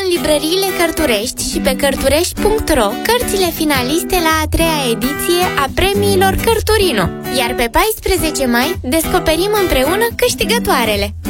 în librăriile Cărturești și pe cărturești.ro cărțile finaliste la a 3-a ediție a premiilor Cărturino. Iar pe 14 mai descoperim împreună câștigătoarele.